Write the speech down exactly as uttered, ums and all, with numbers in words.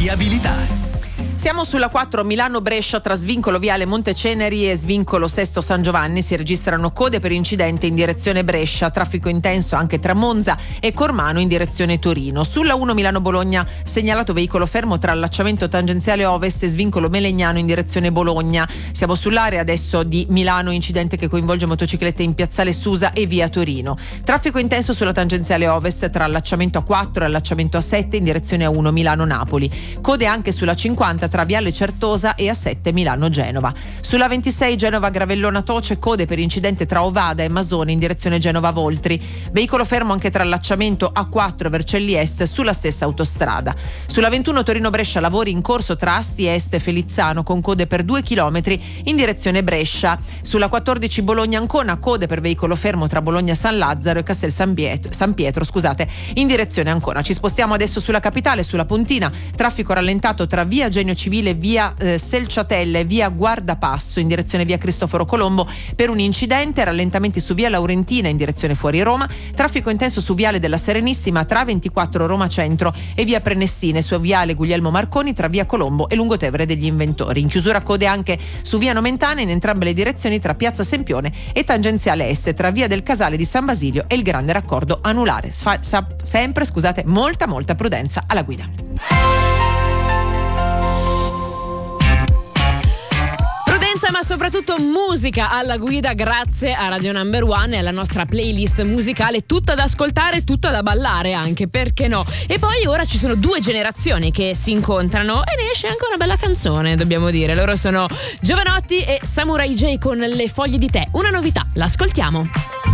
viabilità. Siamo sulla quattro Milano-Brescia tra svincolo Viale Monteceneri e svincolo Sesto San Giovanni. Si registrano code per incidente in direzione Brescia, traffico intenso anche tra Monza e Cormano in direzione Torino. Sulla uno Milano-Bologna segnalato veicolo fermo tra allacciamento tangenziale ovest e svincolo Melegnano in direzione Bologna. Siamo sull'area adesso di Milano, incidente che coinvolge motociclette in piazzale Susa e via Torino. Traffico intenso sulla tangenziale ovest tra allacciamento A quattro e allacciamento A sette in direzione A uno Milano-Napoli. Code anche sulla cinquanta tra Viale Certosa e A sette Milano-Genova. Sulla ventisei Genova-Gravellona-Toce, code per incidente tra Ovada e Masone in direzione Genova-Voltri. Veicolo fermo anche tra allacciamento A quattro e Vercelli Est sulla stessa autostrada. Sulla ventuno Torino-Brescia, lavori in corso tra Asti Est e Felizzano con code per due chilometri in direzione Brescia. Sulla quattordici Bologna-Ancona, code per veicolo fermo tra Bologna-San Lazzaro e Castel San Pietro, San Pietro scusate, in direzione Ancona. Ci spostiamo adesso sulla capitale, sulla Pontina, traffico rallentato tra via Genio Civile, via eh, Selciatelle e via Guardapasso in direzione via Cristoforo Colombo per un incidente, rallentamenti su via Laurentina in direzione fuori Roma, traffico intenso su viale della Serenissima tra ventiquattro Roma Centro e via Prenestine, su viale Guglielmo Marconi tra via Colombo e Lungotevere degli Inventori. In chiusura code anche su via Nomentana in entrambe le direzioni tra piazza Sempione e tangenziale est tra via del Casale di San Basilio e il grande raccordo anulare. Sfa- sa- sempre scusate molta molta prudenza alla guida. Ma soprattutto musica alla guida grazie a Radio Number One e alla nostra playlist musicale, tutta da ascoltare, tutta da ballare anche, perché no? E poi ora ci sono due generazioni che si incontrano e ne esce anche una bella canzone, dobbiamo dire. Loro sono Giovanotti e Samurai J con Le foglie di tè, una novità, l'ascoltiamo.